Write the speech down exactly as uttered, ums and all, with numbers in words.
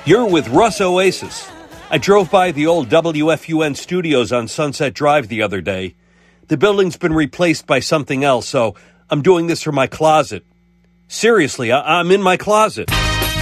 You're with Russ Oasis. I drove by the old W F U N studios on Sunset Drive the other day. The building's been replaced by something else, so I'm doing this from my closet. Seriously, I- I'm in my closet.